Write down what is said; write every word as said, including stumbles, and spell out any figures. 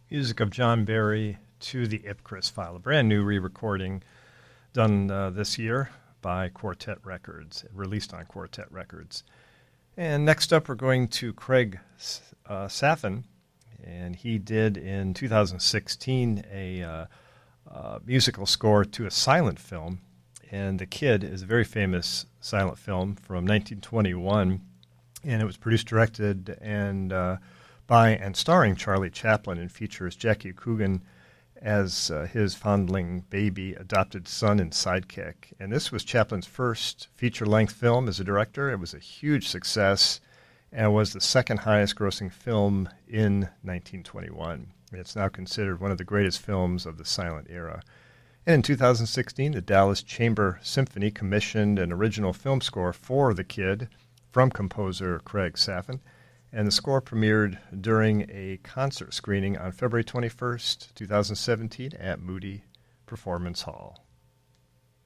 music of John Barry to the Ipcris file, a brand new re-recording done uh, this year by Quartet Records, released on Quartet Records. And next up, we're going to Craig uh, Saffin, and he did in two thousand sixteen a uh, uh, musical score to a silent film. And The Kid is a very famous silent film from nineteen twenty-one, and it was produced, directed, and uh, by and starring Charlie Chaplin, and features Jackie Coogan as uh, his fondling baby, adopted son, and sidekick. And this was Chaplin's first feature-length film as a director. It was a huge success and was the second highest-grossing film in nineteen twenty-one. It's now considered one of the greatest films of the silent era. And in two thousand sixteen, the Dallas Chamber Symphony commissioned an original film score for The Kid from composer Craig Saffin, and the score premiered during a concert screening on February twenty-first, two thousand seventeen at Moody Performance Hall.